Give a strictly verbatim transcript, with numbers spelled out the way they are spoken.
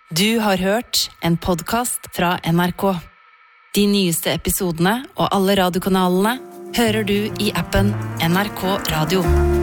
Du har hørt en podcast fra N R K. De nyeste episodene og alle radiokanalene hører du i appen N R K Radio.